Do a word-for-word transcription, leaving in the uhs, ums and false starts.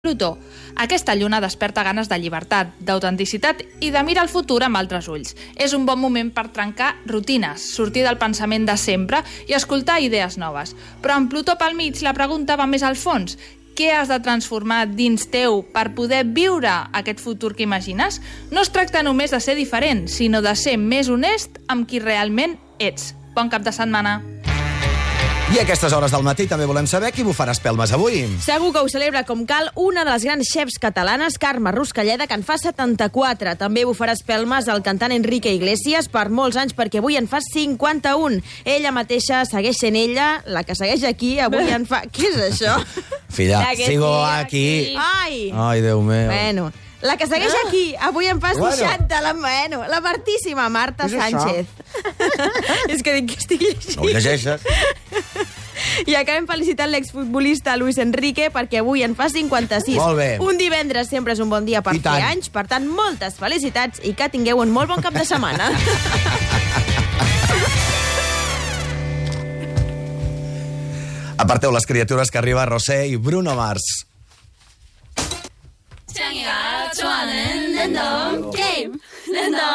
Plutó. Aquesta lluna desperta ganes de llibertat, d'autenticitat i de mirar el futur amb altres ulls. És un bon moment per trencar rutines, sortir del pensament de sempre i escoltar idees noves. Però amb Plutó pel mig la pregunta va més al fons. Què has de transformar dins teu per poder viure aquest futur que imagines? No es tracta només de ser diferent, sinó de ser més honest amb qui realment ets. Bon cap de setmana. I a aquestes hores del matí també volem saber qui bufarà espelmes avui. Segur que ho celebra com cal una de les grans xefs catalanes, Carme Ruscalleda, que en fa setanta-quatre. També bufarà espelmes el cantant Enrique Iglesias per molts anys, perquè avui en fa cinquanta-un. Ella mateixa segueix sent ella, la que segueix aquí, avui en fa... Què és això? Filla, sigo aquí. Ai! Ai, Déu meu. Bueno... La que segueix ah. aquí, avui en fa seixanta, la, bueno, la martíssima Marta Sánchez. És que dic que estic llegint. No ho llegeixes. I acabem felicitant l'exfutbolista Luis Enrique perquè avui en fa cinquanta-sis. Molt bé. Un divendres sempre és un bon dia per I fer tant. anys, per tant, moltes felicitats i que tingueu un molt bon cap de setmana. Aparteu les criatures que arriba Rosé i Bruno Mars. 짱이가 좋아하는 랜덤 게임 랜덤